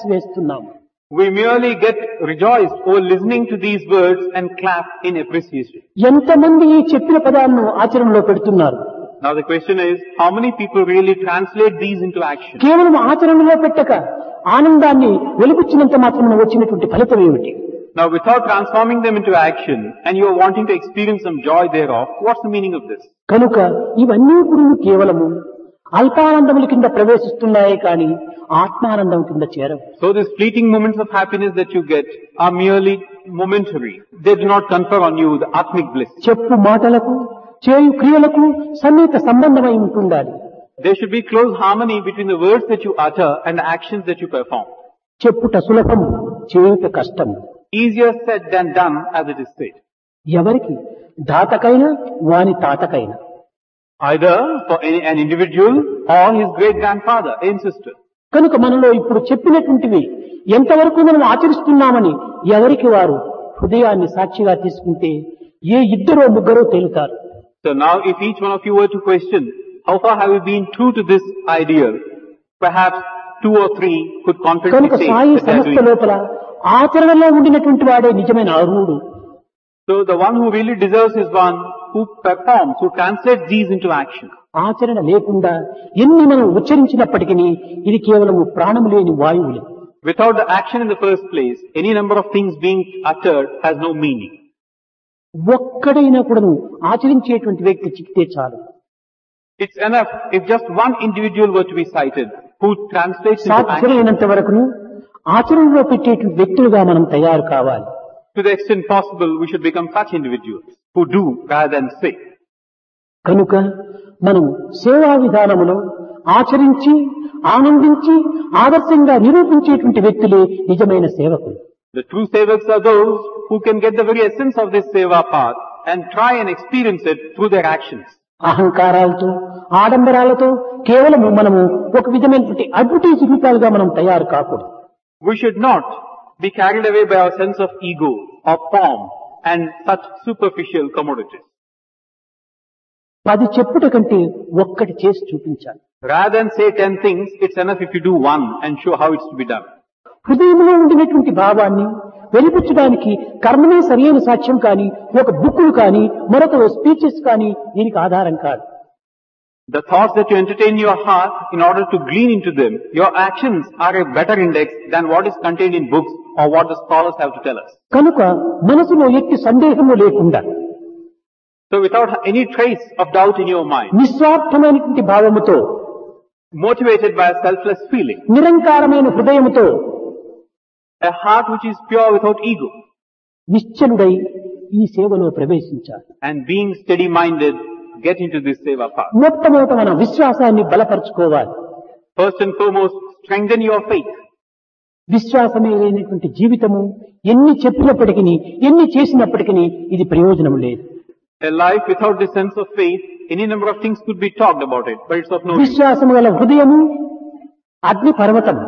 వేస్తున్నాము. We merely get rejoiced over listening to these words and clap in appreciation. ఎంతమంది ఈ చెప్పిన పదాలను ఆచరణలో పెడుతున్నారు? Now the question is, how many people really translate these into action? కేవలం ఆచరణలో పెట్టక ఆనందాన్ని వెలుగుచ్చినంత మాత్రమే వచ్చినటువంటి ఫలితం ఏమిటి? Now without transforming them into action and you are wanting to experience some joy thereof, what's the meaning of this? కనుక ఇవన్నీ కూడా కేవలము అల్పానందముల కింద ప్రవేశిస్తున్నాయి కానీ ఆత్మానందం కింద చేరవు. So these fleeting moments of happiness that you get are merely momentary. They do not confer on you the atmic bliss. చెప్పు మాటలకు చేయు క్రియలకు సన్నిహిత సంబంధమై ఉంటుండాలి. There should be close harmony between the words that you utter and the actions that you perform. చెప్పుట సులభము, చేయుట కష్టము. Easier said than done, as it is said. ఎవరికి? దాతకైనా వాని తాతకైనా. Either for an individual or his great grandfather and sister. కనుక మనలో ఇప్పుడు చెప్పినటువంటివి ఎంతవరకు మనం ఆచరిస్తున్నామని ఎవరికి వారు హృదయాన్ని సాక్షిగా తీసుకుంటే ఏ ఇద్దరో ముగ్గురో తేలుతారు. So now if each one of you were to question, how far have you been true to this ideal? Perhaps 2 or 3 could confidently కనుక say Sai that they are సంస్థ doing. లోపల ఆచరణలో ఉండినటువంటి వాడే నిజమైన అర్హుడు. So the one who really deserves is one who performs, who translates these into action. ఆచరణ లేకుండా ఎన్ని మనం ఉచ్చరించినప్పటికీ ఇది కేవలము ప్రాణము లేని వాయువులే. Without the action in the first place, any number of things being uttered has no meaning. ఒక్కడైనా కూడాను ఆచరించేటువంటి వ్యక్తి చిక్కితే చాలు. It's enough if just one individual were to be cited who translates into action. సాధ్యమైనంత వరకు ఆచరణలో పెట్టేటువంటి వ్యక్తులుగా మనం తయారు కావాలి. To the extent possible, we should become such individuals who do rather than say. కనుక మనం సేవా విధానములో ఆచరించి ఆనందించి ఆదర్శంగా నిరూపించేటువంటి వ్యక్తులే నిజమైన సేవకులు. The true sevaks are those who can get the very essence of this seva path and try and experience it through their actions. అహంకారాలతో ఆడంబరాలతో కేవలము మనము ఒక విధమైనటువంటి అడ్వర్టైజ్ రూపాలుగా మనం తయారు కాకూడదు. We should not be carried away by our sense of ego or pomp and such superficial commodities. 10 చెప్పుట కంటే ఒక్కటి చేసి చూపించాలి. Rather than say 10 things, it's enough if you do one and show how it's to be done. హృదయంలో ఉండినటువంటి భావాన్ని వెలిపించడానికి కర్మనే సరైన సాక్ష్యం కానీ ఒక బుక్కులు కానీ మరొక స్పీచెస్ కానీ దీనికి ఆధారం కాదు. The thoughts that you entertain in your heart, in order to glean into them, your actions are a better index than what is contained in books or what the scholars have to tell us. కనుక మనసులో ఎట్టి సందేహము లేకుండా So without any trace of doubt in your mind, నిస్వార్థమైనటువంటి భావముతో motivated by a selfless feeling, నిరంకారమైన హృదయముతో a heart which is pure without ego, నిశ్చలుడై ఈ సేవలో ప్రవేశించాలి. and being steady-minded, get into this seva path. మొట్టమొదట మన విశ్వాసాన్ని బలపరుచుకోవాలి. First and foremost, strengthen your faith. విశ్వాసమే లేనటువంటి జీవితము ఎన్ని చెప్పినప్పటికీ ఎన్ని చేసినప్పటికీ ఇది ప్రయోజనం లేదు. A life without the sense of faith, any number of things could be talked about it, but it's of no use. విశ్వాసము గల హృదయము అగ్ని పర్వతము.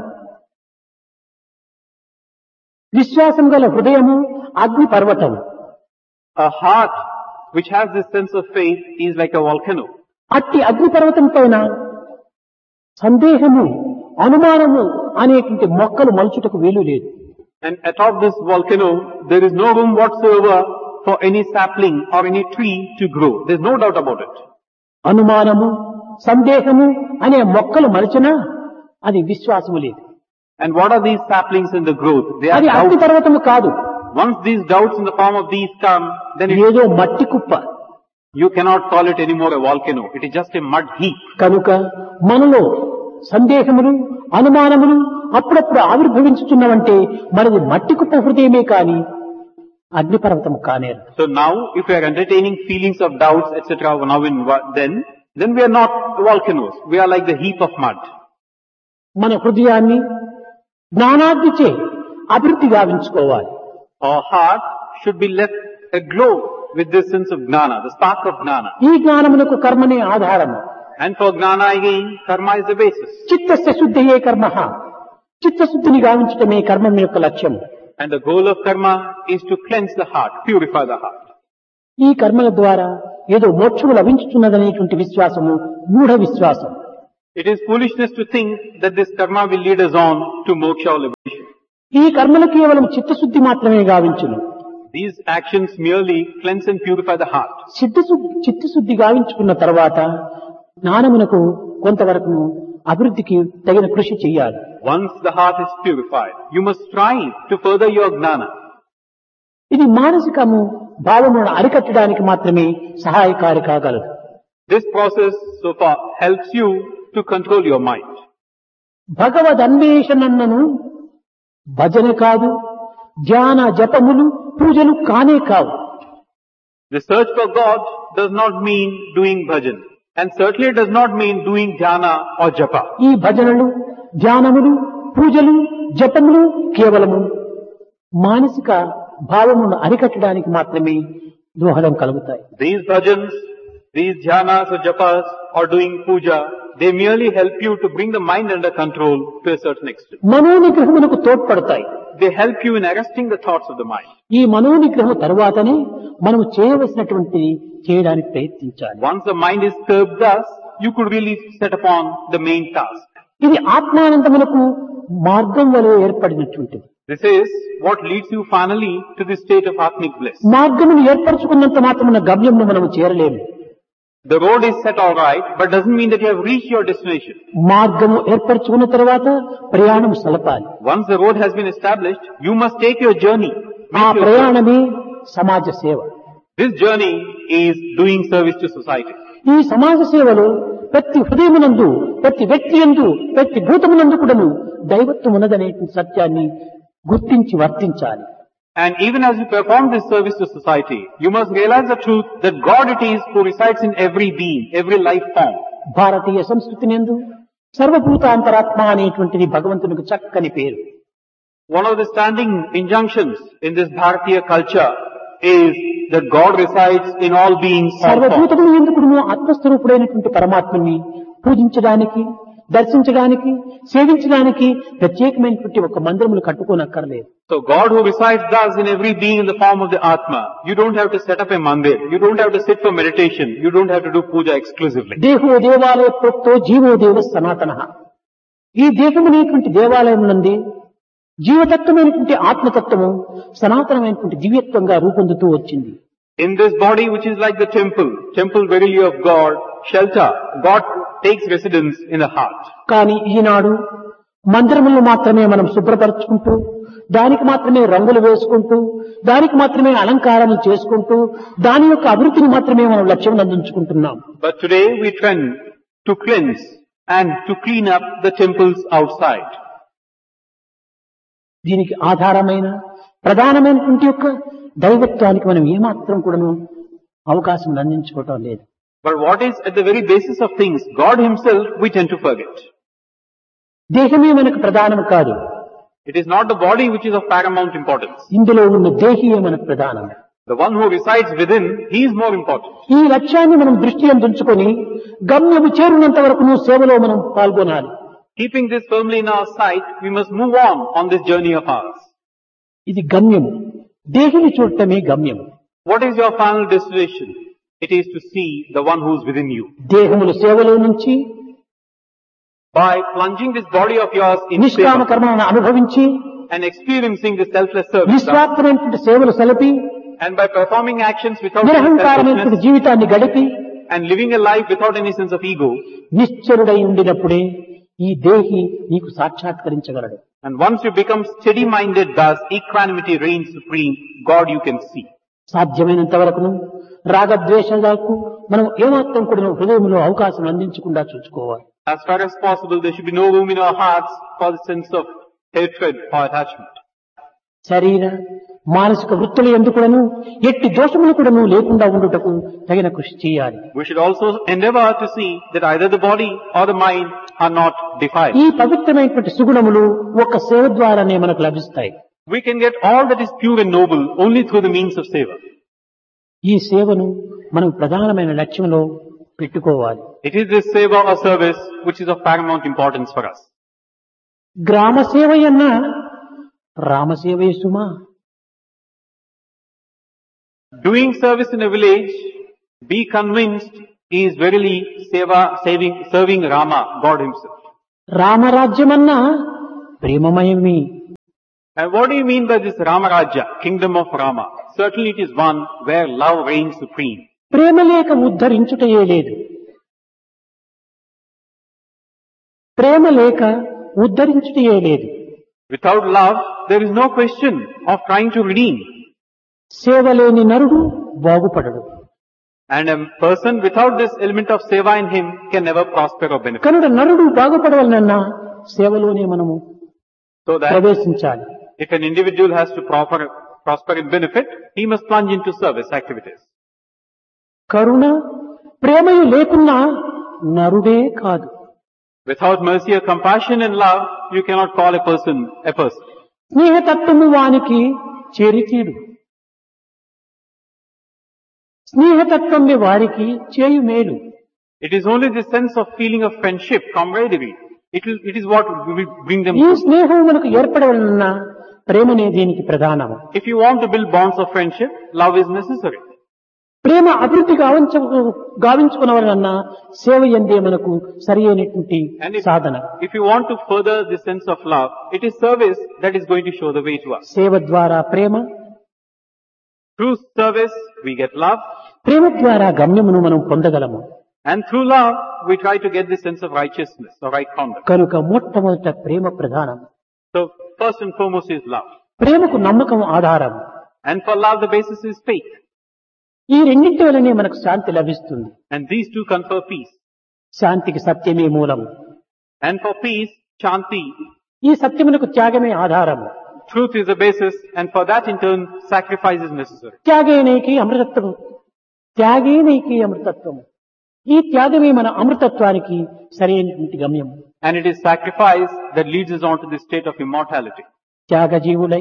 విశ్వాసం గల హృదయము అగ్ని పర్వతము. A heart which has this sense of faith is like a volcano. అట్టి అగ్ని పర్వతం పైన సందేహము అనుమానము అనేటువంటి మొక్కలు మలుచుటకు వీలు లేదు. And atop this volcano, there is no room whatsoever for any sapling or any tree to grow. There's no doubt about it. అనుమానము సందేహము అనే మొక్కలు మలచినా అది విశ్వాసము లేదు. And what are these saplings in the growth? They are అది అగ్ని doubts. పర్వతము కాదు. Once these doubts in the form of these come, then ఏదో మట్టి కుప్ప. you cannot call it anymore a volcano. It is just a mud heap. కనుక మనలో సందేహములు అనుమానములు అప్పుడప్పుడు ఆవిర్భవించుతున్నవంటే మనది మట్టి కుప్ప హృదయమే కాని అగ్నిపర్వతం కానేరు. So now, if we are entertaining feelings of doubts, etc., now then we are not volcanoes. We are like the heap of mud. మన హృదయాన్ని జ్ఞానాగ్నిచే అభివృద్ధి గావించుకోవాలి. Our heart should be left aglow with this sense of gnana, the spark of gnana. ఈ జ్ఞానమునకు కర్మనే ఆధారము. And for gnana again, karma is the basis. చిత్తస్య శుద్ధియే కర్మః. చిత్తశుద్ధిని గావించటమే కర్మం యొక్క లక్ష్యం. And the goal of karma is to cleanse the heart, purify the heart. ఈ కర్మల ద్వారా ఏదో మోక్షము లభించుతున్నదనేటువంటి విశ్వాసము మూఢ విశ్వాసం. It is foolishness to think that this karma will lead us on to moksha or liberation. ఈ కర్మలు కేవలం చిత్తశుద్ధి మాత్రమే గావించును. These actions merely cleanse and purify the heart. చిత్తశుద్ధి గావించుకున్న తర్వాత జ్ఞానమునకు కొంతవరకు అభివృద్ధికి తగిన కృషి చేయాలి. Once the heart is purified, you must strive to further your gnana. ఇది మానసికము భావమును అరికట్టడానికి మాత్రమే సహాయకారి కాగలదు. This process so far helps you to control your mind. భగవద్ అన్వేషణను భజన కాదు, ధ్యాన జపములు పూజలు కానే కావు. The search for God does not mean doing bhajan, and certainly does not mean doing dhyana or japa. ఈ భజనలు ధ్యానములు పూజలు జపములు కేవలము మానసిక భావమును అరికట్టడానికి మాత్రమే దోహదం కలుగుతాయి. These bhajans, these dhyanas or japas or doing puja, they merely help you to bring the mind under control to a certain extent. మనోనిగ్రహమునకు తోడ్పడతాయి. They help you in arresting the thoughts of the mind. ఈ మనోనిగ్రహం తరువాతనే మనం చేయవలసినటువంటి చేయడానికి ప్రయత్నించాలి. Once the mind is curbed thus, you could really set upon the main task. ఇది ఆత్మానందమునకు మార్గం వలె ఏర్పడినటువంటిది. This is what leads you finally to the state of Atmic bliss. మార్గమును ఏర్పరచుకున్నంత మాత్రమున గమ్యంను మనం చేరలేము. The road is set all right, but doesn't mean that you have reached your destination. మార్గము ఏర్పరచుకున్న తర్వాత ప్రయాణం సలపాలి. Once the road has been established, you must take your journey. ఆ ప్రయాణమే సమాజ సేవ. This journey is doing service to society. ఈ సమాజ సేవలో ప్రతి హృదయమునందు, ప్రతి వ్యక్తి యందు, ప్రతి భూతమునందు కూడాను దైవత్వం ఉన్నదనేటువంటి సత్యాన్ని గుర్తించి వర్తించాలి. And even as you perform this service to society, you must realize the truth that God it is who resides in every being, every life form. భారతీయ సంస్కృతి నందు సర్వభూతాంతరాత్మ అనేటువంటిది భగవంతునికి చక్కని పేరు. One of the standing injunctions in this Bharatiya culture is that God resides in all beings. సర్వభూతములు ఎందుకును ఆత్మస్వరూపుడైనటువంటి పరమాత్మని పూజించడానికి, దర్శించడానికి, సేవించడానికి ప్రత్యేకమైనటువంటి ఒక మందిరములు కట్టుకోనక్కర్లేదు. So God who resides thus in every being in the form of the Atma, you don't have to set up a mandir, you don't have to sit for meditation, you don't have to do puja exclusively. దేహో దేవాలయ ప్రోక్తో GO దేవ సనాతనః. ఈ దేహమనేటువంటి దేవాలయం నందు జీవతత్వమైనటువంటి ఆత్మతత్వము సనాతనమైనటువంటి దివ్యత్వంగా రూపొందుతూ వచ్చింది. In this body which is like the temple verily of God, shelter, God takes residence in the heart. కానీ ఈనాడు మందిరములను మాత్రమే మనం శుభ్రపరచుకుంటూ, దానికి మాత్రమే రంగులు వేసుకుంటూ, దానికి మాత్రమే అలంకారాలు చేసుకుంటూ, దాని యొక్క అభివృద్ధిని మాత్రమే మనం లక్ష్యం అందించుకుంటున్నాం. But today we trend to cleanse and to clean up the temples outside. దీనికి ఆధారమైన ప్రధానమైనటువంటి యొక్క దైవత్వానికి మనం ఏమాత్రం కూడాను అవకాశం అందించుకోవటం లేదు. But what is at the very basis of things, God himself, we tend to forget. దేహమే మనకు ప్రధానం కాదు. It is not the body which is of paramount importance. ఇందులో ఉన్న దేహియే మనకు ప్రధానం. The one who resides within, he is more important. ఈ లక్ష్యాన్ని మనం దృష్టి అందించుకొని గమ్యము చేరినంత వరకు సేవలో మనం పాల్గొనాలి. Keeping this firmly in our sight, we must move on this journey of ours. ఇది గమ్యము. దేహిని చూడటమే గమ్యము. What is your final destination? It is to see the one who is within you. దేహముల సేవలో నుంచి By plunging this body of yours in నిష్కామ seva కర్మలను అనుభవించి and experiencing the selfless service, నిస్వార్థమైనటువంటి సేవలు సలిపి and by performing actions without any నిరహంకారమైనటువంటి selfishness జీవితాన్ని గడిపి and living a life without any sense of ego, నిశ్చలుడై ఉండినప్పుడే ఈ దేహి నీకు సాక్షాత్కరించగలడు. and once you become steady-minded, thus equanimity reigns supreme, God you can see. సాధ్యమైనంత వరకును రాగద్వేషాలకు మనం ఏమాత్రం కూడా హృదయంలో అవకాశం అందించకుండా చూసుకోవాలి. As far as possible, there should be no room in our hearts for the sense of hatred or attachment. శరీర మానసిక వృత్తులు ఎందుకును ఎట్టి దోషములు కూడాను లేకుండా ఉండుటకు తగిన కృషి చేయాలి. We should also endeavor to see that either the body or the mind are not defiled. ఈ పవిత్రమైనటువంటి సుగుణములు ఒక సేవ ద్వారానే మనకు లభిస్తాయి. We can get all that is pure and noble only through the means of seva. ఈ సేవను మనం ప్రధానమైన లక్ష్యంలో పెట్టుకోవాలి. It is this seva or service which is of paramount importance for us. గ్రామ సేవయన్న రామసేవయ సుమా. Doing service in a village, be convinced, He is verily serving Rama, God himself. రామరాజ్యమన్నా ప్రేమమయమే. And what do you mean by this Rama Rajya, kingdom of Rama? Certainly it is one where love reigns supreme. ప్రేమ లేక ఉద్ధరించుటయే లేదు. ప్రేమ లేక ఉద్ధరించుటయే లేదు. Without love, there is no question of trying to redeem. సేవ లేని నరుడు బాగుపడడు. And a person without this element of seva in him can never prosper or benefit. కనుక నరుడు బాగుపడవలనన్నా సేవలోనే మనము So that ప్రవేశించాలి. if an individual has to prosper and benefit, he must plunge into service activities. కరుణ ప్రేమయు లేకున్నా నరుడే కాదు. Without mercy or compassion and love, you cannot call a person a person. స్నేహతత్వము వానికి చేరితీడు. స్నేహతత్వమే వారికి చేయు మేలు. It is only the sense of feeling of friendship, camaraderie. It is what will bring them ఈ to. స్నేహం మనకు ఏర్పడవలన ప్రేమనే దీనికి ప్రధానము. If you want to build bonds of friendship, love is necessary. ప్రేమ అభివృద్ధి గావించుకునవలన సేవ ఎందే మనకు సరి అయినటువంటి సాధన. If you want to further the sense of love, it is service that is going to show the way to us. సేవ ద్వారా ప్రేమ, Through service, we get love. ప్రేమ ద్వారా గమ్యమును మనం పొందగలము. And through love, we try to get the sense of righteousness or right conduct. కనుక మొట్టమొదట ప్రేమ ప్రధానం. So, first and foremost is love. ప్రేమకు నమ్మకం ఆధారం. And for love, the basis is faith. ఈ రెండింటి వలనే మనకు శాంతి లభిస్తుంది. And these two confer peace. శాంతికి సత్యమే మూలము. And for peace, Shanti, ఈ సత్యమునకు త్యాగమే ఆధారము. truth is the basis, and for that in turn, sacrifice is necessary. త్యాగేనైకి అమృతత్వము. త్యాగేనైకి అమృతత్వము. ఈ త్యాగమే మన అమృతత్వానికి సరైనటువంటి గమ్యం. And it is sacrifice that leads us on to the state of immortality. త్యాగజీవులై,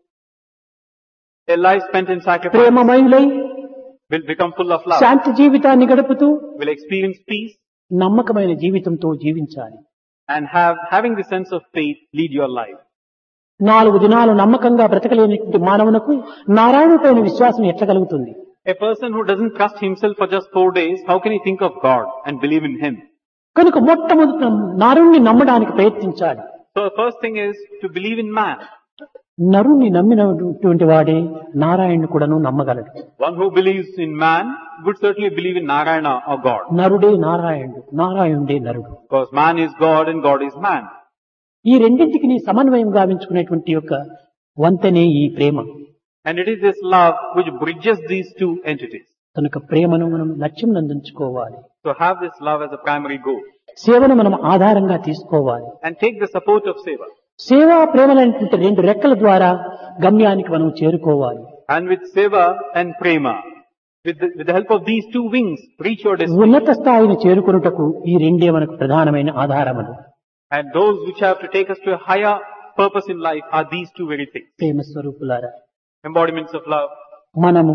A life spent in sacrifice ప్రేమమయులై, will become full of love, శాంతి జీవితాన్ని గడుపుతూ will experience peace, నమ్మకమైన జీవితంతో జీవించాలి. and having the sense of faith lead your life. 4 దినాలు నమ్మకంగా బ్రతకలేనటువంటి మానవునకు నారాయణుపైన విశ్వాసం ఎట్లా కలుగుతుంది? A person who doesn't trust himself for just 4 days, how can he think of God and believe in Him? కనుక మొట్టమొదట నరుణ్ణి నమ్మడానికి ప్రయత్నించాలి. So the first thing is to believe in man. నరుణ్ణి నమ్మినటువంటి వాడే నారాయణుని కూడాను నమ్మగలడు. One who believes in man would certainly believe in Narayana or God. నరుడే నారాయణుడు, నారాయణుడే నరుడు. Because man is God and God is man. ఈ రెండింటికి నీ సమన్వయం గావించుకునేటువంటి యొక్క వంతెనే ఈ ప్రేమ. And it is this love which bridges these two entities. కనుక ప్రేమను మనం లక్ష్యం నందించుకోవాలి. So have this love as a primary goal. సేవను మనం ఆధారంగా తీసుకోవాలి. And take the support of seva. సేవా ప్రేమలైనటువంటి 2 రెక్కల ద్వారా గమ్యానికి మనం చేరుకోవాలి. And with seva and prema, with the help of these 2 wings, reach your destiny. ఉన్నత స్థాయిని చేరుకొనుటకు ఈ రెండే మనకు ప్రధానమైన ఆధారములు. And those which have to take us to a higher purpose in life are these 2 very things. ప్రేమ స్వరూపులారా, Embodiments of love. మనము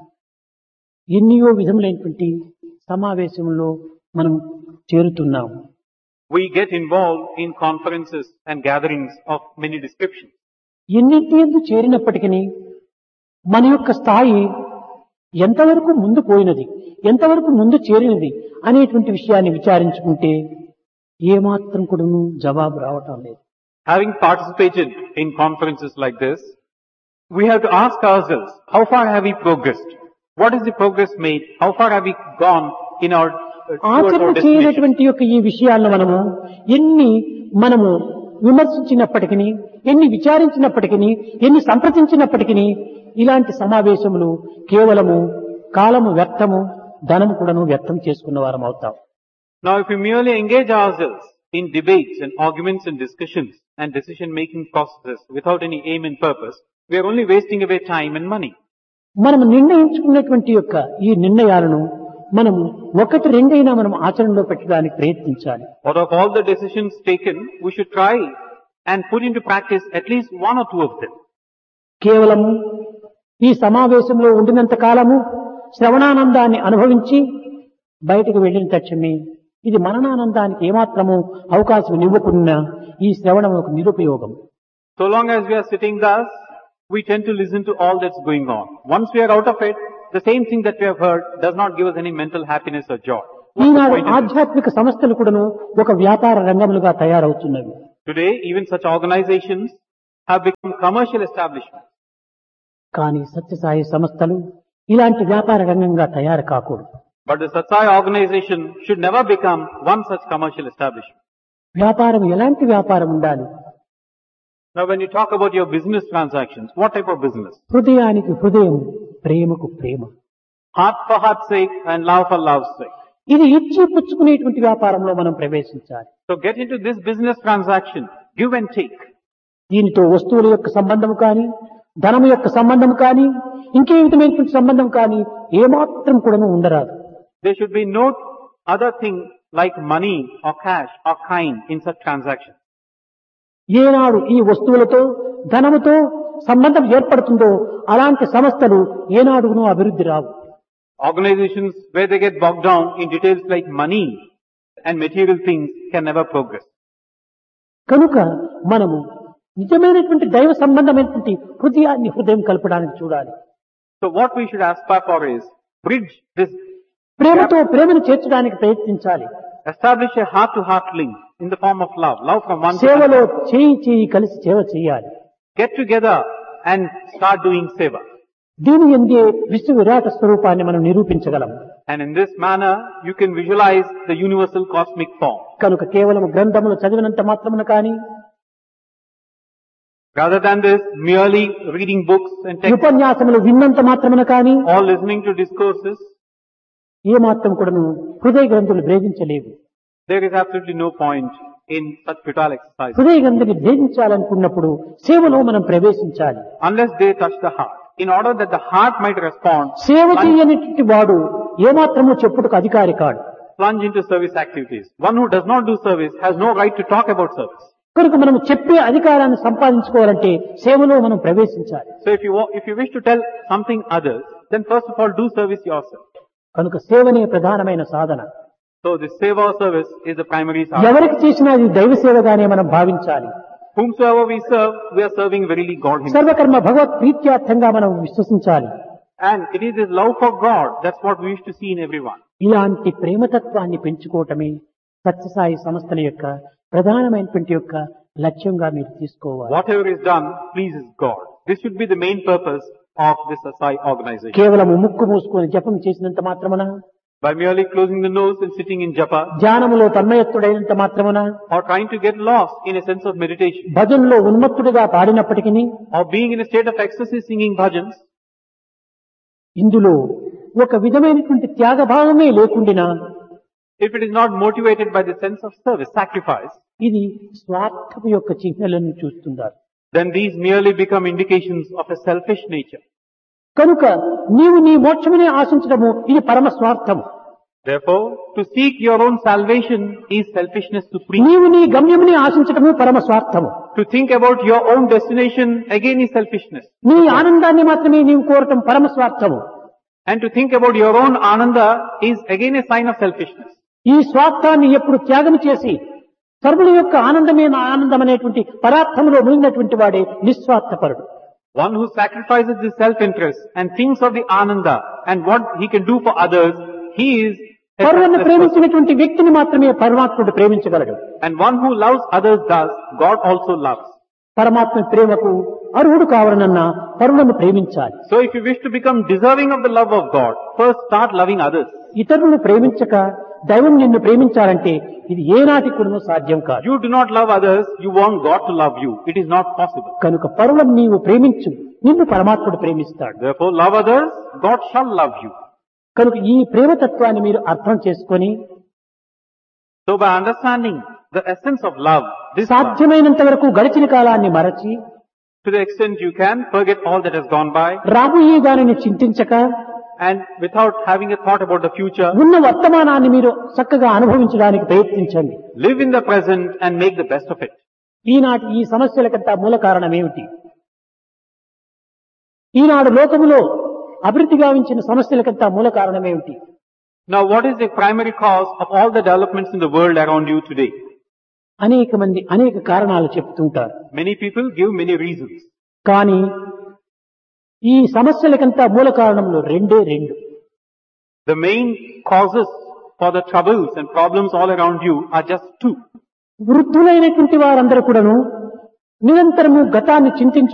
ఎన్నో విధములైనటువంటి సమావేశంలో మనం చేరుతున్నాము. We get involved in conferences and gatherings of many descriptions. ఎన్నింటి యందు చేరినప్పటికీ మన యొక్క స్థాయి ఎంతవరకు ముందు పోయినది, ఎంతవరకు ముందు చేరినది అనేటువంటి విషయాన్ని విచారించుకుంటే ఏమాత్రం కూడాను జవాబు రావటం లేదు. Having participated in conferences like this, we have to ask ourselves, how far have we progressed? What is the progress made? How far have we gone in our towards ఆచరణ our destination? చేయనటువంటి యొక్క ఈ విషయాలను మనము విమర్శించినప్పటికీ, ఎన్ని విచారించినప్పటికీ, ఎన్ని సంప్రదించినప్పటికీ ఇలాంటి సమావేశములు కేవలము కాలము వ్యర్థము, ధనము కూడాను వ్యర్థం చేసుకున్న వారం అవుతాం. Now if we merely engage ourselves in debates and arguments and discussions and decision-making processes without any aim and purpose, we are only wasting away time and money. మనము నిర్ణయించుకున్నటువంటి యొక్క ఈ నిర్ణయాలను మనము 1-2 అయినా మనం ఆచరణలో పెట్టడానికి ప్రయత్నించాలి. Out of all the decisions taken, we should try and put into practice at least 1 or 2 of them. కేవలము ఈ సమావేశంలో ఉండినంత కాలము శ్రవణానందాన్ని అనుభవించి బయటకు వెళ్ళిన తక్షణమే ఇది మననానందానికి ఏమాత్రము అవకాశం ఇవ్వకుండా ఈ శ్రవణం ఒక నిరుపయోగం. So long as we are sitting thus, we tend to listen to all that's going on. Once we are out of it, the same thing that we have heard does not give us any mental happiness or joy. Eenadu point in this? ఆధ్యాత్మిక సంస్థలు కూడాను ఒక వ్యాపార రంగములుగా తయారవుతున్నవి. Today, even such organizations have become commercial establishments. కానీ సత్యసాయి సంస్థలు ఇలాంటి వ్యాపార రంగంగా తయారు కాకూడదు. But the Satsai organization should never become one such commercial establishment. వ్యాపారం ఎలాంటి వ్యాపారం ఉండాలి? Now, when you talk about your business transactions, what type of business? హృదయానికి హృదయం, ప్రేమకు ప్రేమ. Heart for heart's sake and love for love's sake. ఇది ఇచ్చి పుచ్చుకునేటువంటి వ్యాపారంలో మనం ప్రవేశించాలి. So get into this business transaction, give and take. దీనితో వస్తువుల యొక్క సంబంధం కానీ, ధనము యొక్క సంబంధం కానీ, ఇంకే విధమైనటువంటి సంబంధం కానీ ఏమాత్రం కూడాను ఉండరాదు. There should be no other thing like money or cash or kind in such transactions. ఏనాడు ఈ వస్తువులతో ధనముతో సంబంధం ఏర్పడుతుందో అలాంటి సంస్థలు ఏనాడును అభివృద్ధి రావు. Organizations where they get bogged down in details like money and material things can never progress. కనుక మనము నిజమైనటువంటి దైవ సంబంధమైనటువంటి హృదయాన్ని హృదయం కలపడానికి చూడాలి. So what we should aspire for is bridge this, ప్రేమతో ప్రేమను చేర్చడానికి ప్రయత్నించాలి. establish a heart-to-heart link in the form of love, love from one to సేవలో another. చేయి కలిసి సేవ చేయాలి. Get together and start doing seva. దీని ఎందే విశ్వ విరాట స్వరూపాన్ని మనం నిరూపించగలం. And in this manner, you can visualize the universal cosmic form. కనుక కేవలం గ్రంథములు చదివినంత మాత్రమున కానీ, Rather than this, merely reading books and texts ఉపన్యాసములు విన్నంత మాత్రమున కానీ or listening to discourses, ఏ మాత్రం కూడాను హృదయ గ్రంథులు భేదించలేవు. there is absolutely no point in such futile exercises. హృదయ గ్రంథిని భేదించాలనుకున్నప్పుడు సేవలో మనం ప్రవేశించాలి. Unless they touch the heart. In order that the heart might respond, సేవ చేయనటువంటి వాడు ఏమాత్రము చెప్పుటకు అధికారి కాడు. plunge into service activities. One who does not do service has no right to talk about service. కనుక మనం చెప్పే అధికారాన్ని సంపాదించుకోవాలంటే సేవలో మనం ప్రవేశించాలి. So if you wish to tell something others, then first of all do service yourself. కనుక సేవనే ప్రధానమైన సాధన. So the seva service is the primary sadhana. ఎవరికి చేసినా ఇది దైవ సేవగానే మనం భావించాలి. Whomsoever we serve, we are serving verily God Himself. సర్వకర్మ భగవత్ ప్రీత్యార్థంగా మనం విశ్వసించాలి. And it is His love for God, that's what we wish to see in everyone. ఇలాంటి ప్రేమతత్వాన్ని పెంచుకోవటమే సత్యసాయి సంస్థల యొక్క ప్రధానమైనటువంటి యొక్క లక్ష్యంగా మీరు తీసుకోవాలి. Whatever is done pleases God. This should be the main purpose of this Satsai organization. కేవలం ముక్కు మూసుకొని జపం చేసినంత మాత్రమున, By merely closing the nose and sitting in japa, ధ్యానములో తన్మయత్తుడైనంత మాత్రమున, or trying to get lost in a sense of meditation, భజనలో ఉన్మత్తుడిగా పాడినప్పటికీ or being in a state of ecstasy singing bhajans, ఇందులో ఒక విధమైనటువంటి త్యాగభావమే లేకుండినా if it is not motivated by the sense of service, sacrifice, ఇది స్వార్థము యొక్క చిహ్నలను చూస్తున్నారు. then these merely become indications of a selfish nature. కనుక నీవు నీ మోక్షమునే ఆశించడము ఇది పరమ స్వార్థము. Therefore, to seek your own salvation is selfishness supreme. నీవు నీ గమ్యమునే ఆశించడము పరమ స్వార్థము. To think about your own destination again is selfishness. నీ ఆనందాన్ని మాత్రమే నీవు కోరటం పరమ స్వార్థము. And to think about your own ananda is again a sign of selfishness. ఈ స్వార్థాన్ని ఎప్పుడు త్యాగం చేసి సర్వుల యొక్క ఆనందమే నా ఆనందం అనేటువంటి పరార్థములో మునిగినటువంటి వాడే నిస్వార్థపరుడు. One who sacrifices his self-interest and thinks of the ananda and what he can do for others, he is a పరులను selfless person. ప్రేమించినటువంటి వ్యక్తిని మాత్రమే పరమాత్ముడు ప్రేమించగలడు. And one who loves others does, God also loves. పరమాత్మ ప్రేమకు అర్హుడు కావాలనన్నా పరులను ప్రేమించాలి. So if you wish to become deserving of the love of God, first start loving others. ఇతరులను ప్రేమించక దైవం నిన్ను ప్రేమించాలంటే ఇది ఏనాటి కూడా సాధ్యం కాదు. You do not love others, you want God to love you. It is not possible. కనుక పరులను నీవు ప్రేమించు, నిన్ను పరమాత్ముడు ప్రేమిస్తాడు. Therefore, love others, God shall love you. కనుక ఈ ప్రేమతత్వాన్ని మీరు అర్థం చేసుకొని So by understanding the essence of love, this love, సాధ్యమైనంత వరకు గడిచిన కాలాన్ని మరచి to the extent you can, forget all that has gone by, రాబోయే దానిని చింతించక and without having a thought about the future, ఉన్న వర్తమానాన్ని మీరు చక్కగా అనుభవించడానికి ప్రయత్నించండి. live in the present and make the best of it. ఈనాటి ఈ సమస్యలకంతా మూల కారణం ఏమిటి? ఈనాడు లోకములో అభివృద్ధి గావించిన సమస్యలకంతా మూల కారణం ఏమిటి? Now what is the primary cause of all the developments in the world around you today? అనేక మంది అనేక కారణాలు చెప్తుంటారు. Many people give many reasons. కానీ ఈ సమస్యలకంతా మూల కారణంలో రెండు. The main causes for the troubles and problems all around you are just two. వృద్ధులైనటువంటి వారందరూ కూడాను నిరంతరము గతాన్ని చింతించు